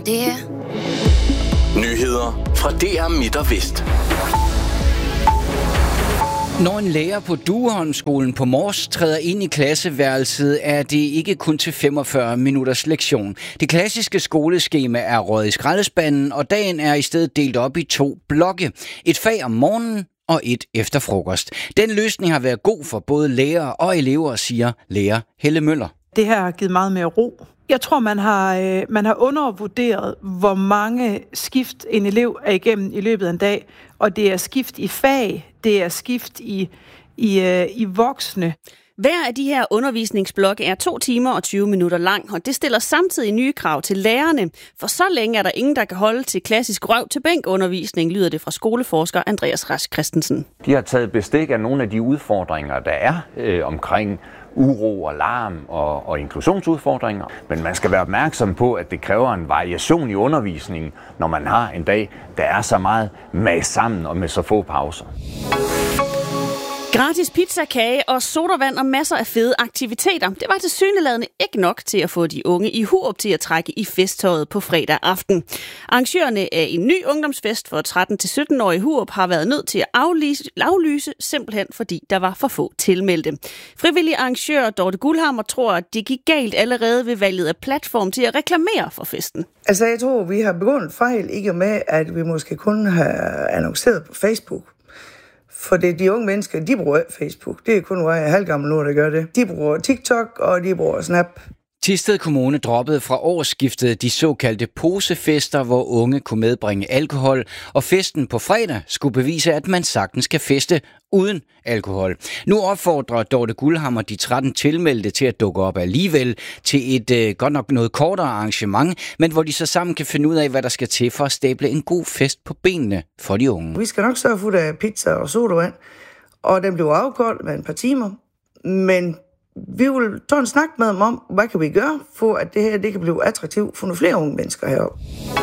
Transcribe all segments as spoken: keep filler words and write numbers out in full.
det her. Nyheder fra D R Midt og Vest. Når en lærer på Dueholmskolen på Mors træder ind i klasseværelset, er det ikke kun til femogfyrre minutters lektion. Det klassiske skoleskema er røget i skraldespanden, og dagen er i stedet delt op i to blokke. Et fag om morgenen og et efter frokost. Den løsning har været god for både lærere og elever, siger lærer Helle Møller. Det her har givet meget mere ro. Jeg tror, man har, øh, man har undervurderet, hvor mange skift en elev er igennem i løbet af en dag. Og det er skift i fag, det er skift i, i, øh, i voksne. Hver af de her undervisningsblokke er to timer og tyve minutter lang, og det stiller samtidig nye krav til lærerne. For så længe er der ingen, der kan holde til klassisk røv til bænk-undervisning, lyder det fra skoleforsker Andreas Rask Christensen. De har taget bestik af nogle af de udfordringer, der er øh, omkring uro og larm og, og inklusionsudfordringer. Men man skal være opmærksom på, at det kræver en variation i undervisningen, når man har en dag, der er så meget med sammen og med så få pauser. Gratis pizza, kage og sodavand og masser af fede aktiviteter. Det var tilsyneladende ikke nok til at få de unge i Hurup til at trække i festtøjet på fredag aften. Arrangørerne af en ny ungdomsfest for tretten til sytten-årige i Hurup har været nødt til at aflyse, aflyse, simpelthen fordi der var for få tilmeldte. Frivillig arrangør Dorte Guldhammer tror, at det gik galt allerede ved valget af platform til at reklamere for festen. Altså jeg tror, vi har begået fejl, ikke med, at vi måske kun har annonceret på Facebook. For det de unge mennesker, de bruger Facebook. Det er kun mig halvgammel nu, der gør det. De bruger TikTok, og de bruger Snap. Thisted Kommune droppede fra årsskiftet de såkaldte posefester, hvor unge kunne medbringe alkohol, og festen på fredag skulle bevise, at man sagtens kan feste uden alkohol. Nu opfordrer Dorte Guldhammer de tretten tilmeldte til at dukke op alligevel til et øh, godt nok noget kortere arrangement, men hvor de så sammen kan finde ud af, hvad der skal til for at stable en god fest på benene for de unge. Vi skal nok sørge for, at pizza og sodavand, og den bliver afkoldt med et par timer, men vi vil tage en snak med dem om, hvad kan vi gøre, for at det her det kan blive attraktivt for nogle flere unge mennesker heroppe.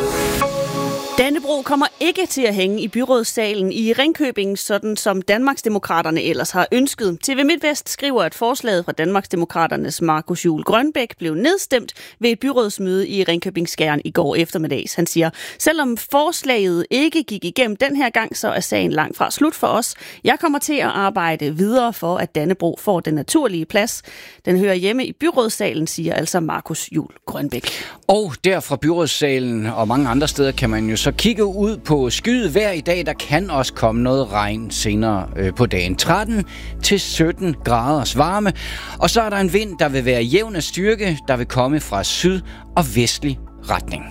Dannebrog kommer ikke til at hænge i byrådssalen i Ringkøbing, sådan som Danmarksdemokraterne ellers har ønsket. T V MidtVest skriver, at forslaget fra Danmarksdemokraternes Markus Juhl Grønbæk blev nedstemt ved et byrådsmøde i Ringkøbing Skjern i går eftermiddags. Han siger, selvom forslaget ikke gik igennem den her gang, så er sagen langt fra slut for os. Jeg kommer til at arbejde videre for, at Dannebrog får den naturlige plads. Den hører hjemme i byrådssalen, siger altså Markus Juhl Grønbæk. Og der fra byrådssalen og mange andre steder kan man jo så kigge ud på skyet vejr i dag. Der kan også komme noget regn senere øh, på dagen. tretten til sytten graders varme. Og så er der en vind, der vil være jævn af styrke, der vil komme fra syd- og vestlig retning.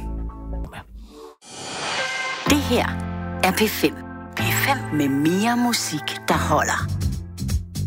Det her er P fem. P fem med mere musik, der holder.